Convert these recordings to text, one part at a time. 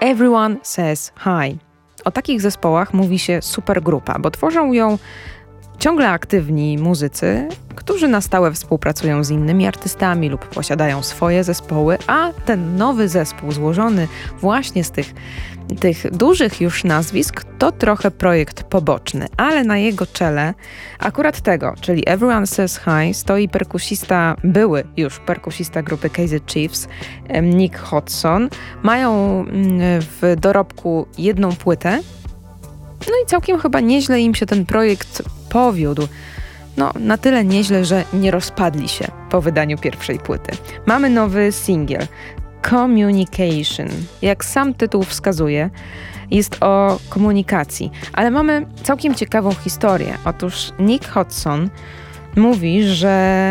Everyone Says Hi. O takich zespołach mówi się supergrupa, bo tworzą ją ciągle aktywni muzycy, którzy na stałe współpracują z innymi artystami lub posiadają swoje zespoły, a ten nowy zespół złożony właśnie z tych dużych już nazwisk to trochę projekt poboczny, ale na jego czele akurat tego, czyli Everyone Says Hi, stoi były już perkusista grupy Kaiser Chiefs, Nick Hodson. Mają w dorobku jedną płytę, no i całkiem chyba nieźle im się ten projekt powiódł. No, na tyle nieźle, że nie rozpadli się po wydaniu pierwszej płyty. Mamy nowy singiel, Communication. Jak sam tytuł wskazuje, jest o komunikacji, ale mamy całkiem ciekawą historię. Otóż Nick Hodson mówi, że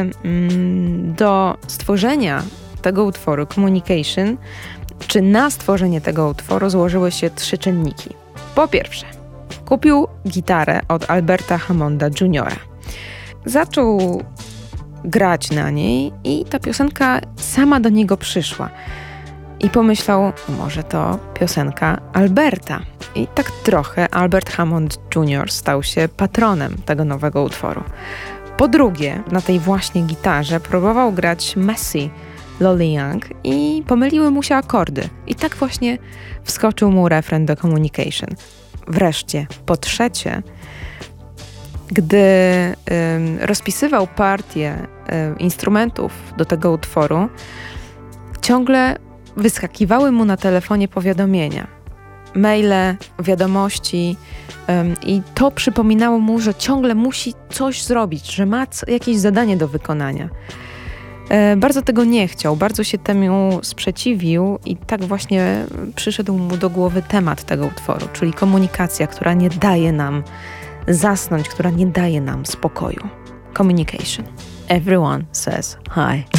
do stworzenia tego utworu Communication, czy na stworzenie tego utworu złożyły się 3 czynniki. Po pierwsze, kupił gitarę od Alberta Hammonda Jr. Zaczął grać na niej i ta piosenka sama do niego przyszła. I pomyślał, może to piosenka Alberta. I tak trochę Albert Hammond Jr. stał się patronem tego nowego utworu. Po drugie, na tej właśnie gitarze próbował grać Messy Lolly Young i pomyliły mu się akordy. I tak właśnie wskoczył mu refren do Communication. Wreszcie, po trzecie, gdy rozpisywał partię instrumentów do tego utworu, ciągle wyskakiwały mu na telefonie powiadomienia, maile, wiadomości i to przypominało mu, że ciągle musi coś zrobić, że ma jakieś zadanie do wykonania. Bardzo tego nie chciał, bardzo się temu sprzeciwił i tak właśnie przyszedł mu do głowy temat tego utworu, czyli komunikacja, która nie daje nam zasnąć, która nie daje nam spokoju. Communication. Everyone says hi.